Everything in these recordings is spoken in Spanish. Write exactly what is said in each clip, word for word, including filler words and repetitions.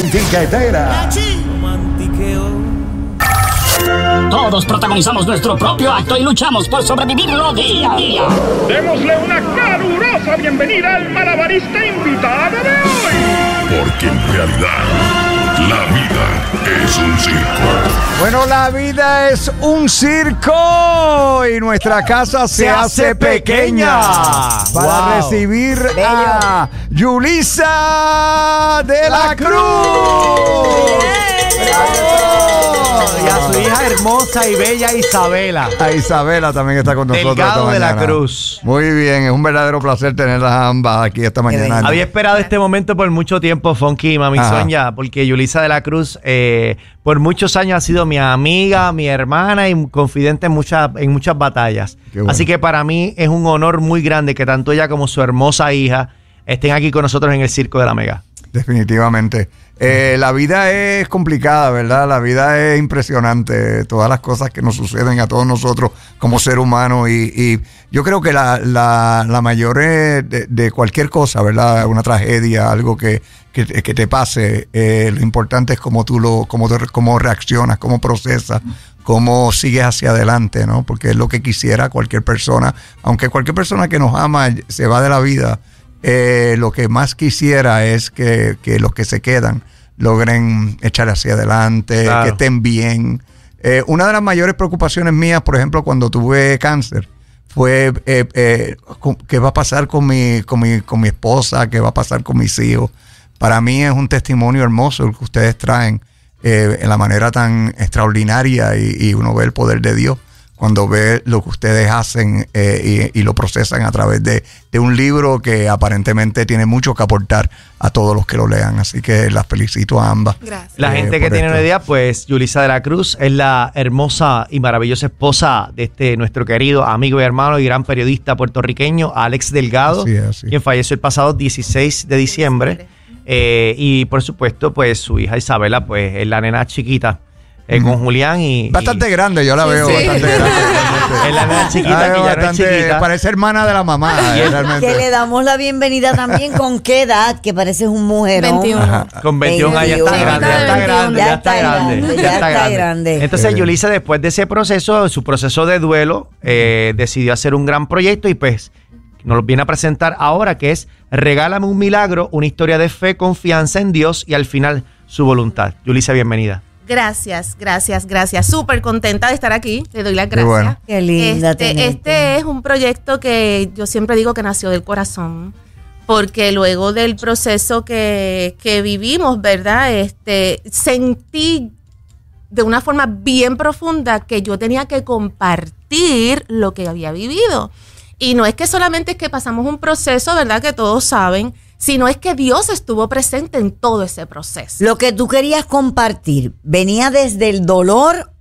Tiquetera. Todos protagonizamos nuestro propio acto y luchamos por sobrevivirlo día a día. Démosle una calurosa bienvenida al malabarista invitado de hoy. Porque en realidad, la vida es un circo. Bueno, la vida es un circo y nuestra casa se, se hace, hace pequeña, pequeña para wow. recibir Bello. a Yulisa de la Cruz. Y a su hija hermosa y bella Isabela. A Isabela también está con nosotros. Delgado de la Cruz. Muy bien, es un verdadero placer tenerlas ambas aquí esta mañana. Había esperado este momento por mucho tiempo, Funky y Mami Sonia, porque Yulisa de la Cruz eh, por muchos años ha sido mi amiga, mi hermana y confidente en muchas, en muchas batallas. Bueno. Así que para mí es un honor muy grande que tanto ella como su hermosa hija estén aquí con nosotros en el Circo de la Mega. Definitivamente. Eh, la vida es complicada, ¿verdad? La vida es impresionante. Todas las cosas que nos suceden a todos nosotros como ser humano. Y, y yo creo que la, la, la mayor de, de cualquier cosa, ¿verdad? Una tragedia, algo que, que, que te pase. Eh, lo importante es cómo tú lo, cómo, cómo reaccionas, cómo procesas, cómo sigues hacia adelante, ¿no? Porque es lo que quisiera cualquier persona. Aunque cualquier persona que nos ama se va de la vida, Eh, lo que más quisiera es que, que los que se quedan logren echar hacia adelante, claro. que estén bien. Eh, una de las mayores preocupaciones mías, por ejemplo, cuando tuve cáncer, fue eh, eh, qué va a pasar con mi, con, mi, con mi esposa, qué va a pasar con mis hijos. Para mí es un testimonio hermoso el que ustedes traen eh, en la manera tan extraordinaria y, y uno ve el poder de Dios cuando ve lo que ustedes hacen eh, y, y lo procesan a través de, de un libro que aparentemente tiene mucho que aportar a todos los que lo lean. Así que las felicito a ambas. Gracias. La eh, gente que tiene esto. Una idea, pues Yulisa de la Cruz es la hermosa y maravillosa esposa de este nuestro querido amigo y hermano y gran periodista puertorriqueño, Alex Delgado, así es, así. quien falleció el pasado dieciséis de diciembre. Eh, y por supuesto, pues su hija Isabela, pues es la nena chiquita. Eh, con Julián y... Bastante y, grande, yo la veo sí. bastante grande. Es la nena chiquita ah, que ya no es chiquita. Parece hermana de la mamá. eh, realmente. Que le damos la bienvenida también. ¿Con qué edad? Que pareces un mujerón. veintiuno. Con veintiún años ya está grande, ya está grande, ya está grande. Ya está grande. Entonces Yulisa, después de ese proceso, su proceso de duelo, eh, decidió hacer un gran proyecto y pues nos lo viene a presentar ahora, que es Regálame un milagro, una historia de fe, confianza en Dios y al final su voluntad. Yulisa, bienvenida. Gracias, gracias, gracias. Súper contenta de estar aquí. Le doy las gracias. Qué, bueno. Qué linda. Este, este es un proyecto que yo siempre digo que nació del corazón, porque luego del proceso que, que vivimos, ¿verdad? Este, sentí de una forma bien profunda que yo tenía que compartir lo que había vivido. Y no es que solamente es que pasamos un proceso, ¿verdad? Que todos saben, sino es que Dios estuvo presente en todo ese proceso. Lo que tú querías compartir, ¿venía desde el dolor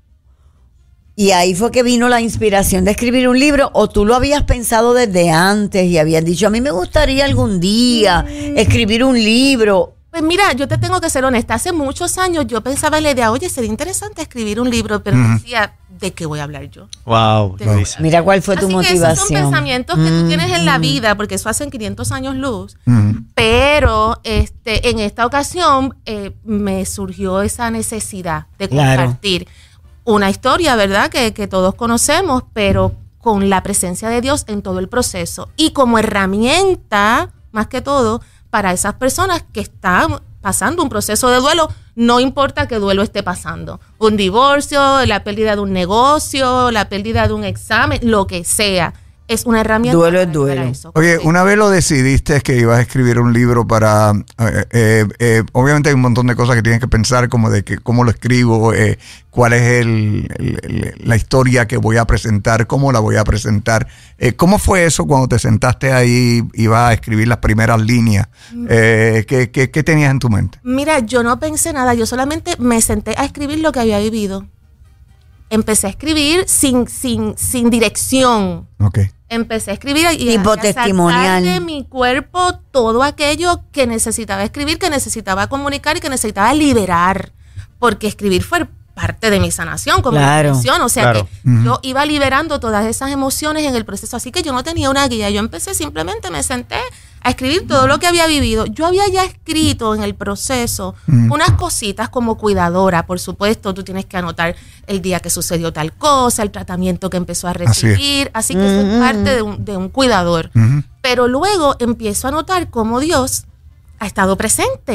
y ahí fue que vino la inspiración de escribir un libro o tú lo habías pensado desde antes y habías dicho, a mí me gustaría algún día escribir un libro? Pues mira, yo te tengo que ser honesta, hace muchos años yo pensaba en la idea, oye, sería interesante escribir un libro, pero uh-huh. decía, ¿de qué voy a hablar yo? Wow, wow. Mira cuál fue tu Así motivación. Que esos son pensamientos que tú tienes en la vida, porque eso hace quinientos años luz. Mm. Pero este, en esta ocasión eh, me surgió esa necesidad de compartir claro. una historia, ¿verdad? Que, que todos conocemos, pero con la presencia de Dios en todo el proceso. Y como herramienta, más que todo, para esas personas que están pasando un proceso de duelo, no importa qué duelo esté pasando. Un divorcio, la pérdida de un negocio, la pérdida de un examen, lo que sea. Es una herramienta. Duelo es duelo. Eso. Oye, una vez lo decidiste que ibas a escribir un libro para... Eh, eh, eh, obviamente hay un montón de cosas que tienes que pensar, como de que cómo lo escribo, eh, cuál es el, el, el, la historia que voy a presentar, cómo la voy a presentar. Eh, ¿Cómo fue eso cuando te sentaste ahí y ibas a escribir las primeras líneas? Eh, ¿qué, qué, ¿Qué tenías en tu mente? Mira, yo no pensé nada, yo solamente me senté a escribir lo que había vivido. Empecé a escribir sin, sin, sin dirección. Okay. Empecé a escribir y tipo a, a testimonial sacar de mi cuerpo todo aquello que necesitaba escribir, que necesitaba comunicar y que necesitaba liberar. Porque escribir fue parte de mi sanación, como claro. menciono. O sea claro. que Uh-huh. yo iba liberando todas esas emociones en el proceso. Así que yo no tenía una guía. Yo empecé, simplemente me senté a escribir todo lo que había vivido. Yo había ya escrito en el proceso mm. unas cositas como cuidadora, por supuesto, tú tienes que anotar el día que sucedió tal cosa, el tratamiento que empezó a recibir, así, así que mm-hmm. eso es parte de un, de un cuidador. Mm-hmm. Pero luego empiezo a notar cómo Dios ha estado presente.